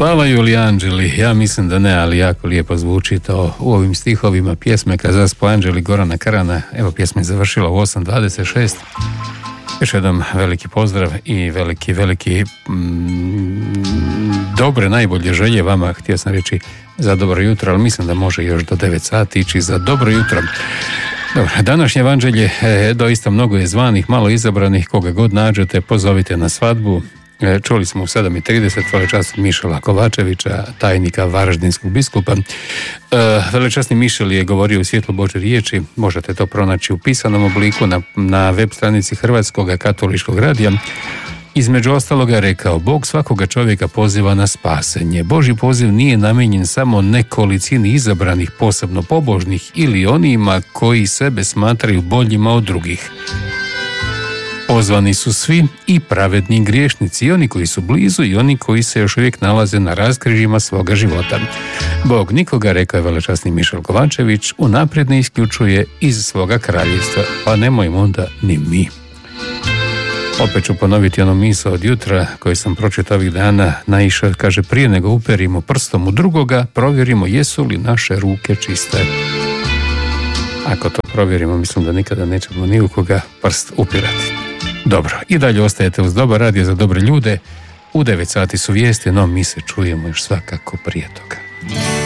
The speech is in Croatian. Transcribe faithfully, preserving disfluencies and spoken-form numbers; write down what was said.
Spavaju li anđeli? Ja mislim da ne, ali jako lijepo zvuči to u ovim stihovima pjesme Kad zaspu anđeli Gorana Karana. Evo, pjesma je završila u osam dvadeset šest. Još jedan veliki pozdrav i veliki, veliki mm, dobre, najbolje želje vama. Htio sam reći za dobro jutro, ali mislim da može još do devet sati ići za dobro jutro. Dobro, današnje evanđelje, e, doista mnogo je zvanih, malo izabranih, koga god nađete, pozovite na svadbu. E, čuli smo u sedam i trideset velečasnog Mišela Kovačevića, tajnika Varaždinskog biskupa. E, velečasni Mišel je govorio u svjetlu Božje riječi, možete to pronaći u pisanom obliku na, na web stranici Hrvatskog katoličkog radija. Između ostaloga je rekao: Bog svakoga čovjeka poziva na spasenje. Božji poziv nije namijenjen samo nekolicini izabranih, posebno pobožnih, ili onima koji sebe smatraju boljima od drugih. Pozvani su svi, i pravedni griješnici, i oni koji su blizu i oni koji se još uvijek nalaze na raskrižjima svoga života. Bog nikoga, rekao je velečasni Mišel Kovačević, unaprijed ne isključuje iz svoga kraljevstva, pa nemojmo onda ni mi. Opet ću ponoviti ono misao od jutra koji sam pročitao ovih dana. Naišao, kaže, prije nego uperimo prstom u drugoga, provjerimo jesu li naše ruke čiste. Ako to provjerimo, mislim da nikada nećemo ni u koga prst upirati. Dobro, i dalje ostajete uz Dobar radio za dobre ljude. U devet sati su vijesti, no mi se čujemo još svakako prije toga.